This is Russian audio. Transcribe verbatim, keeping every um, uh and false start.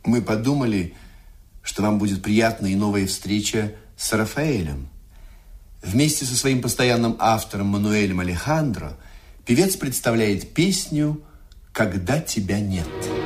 Мы подумали, что вам будет приятна и новая встреча с Рафаэлем. Вместе со своим постоянным автором Мануэлем Алехандро певец представляет песню «Когда тебя нет».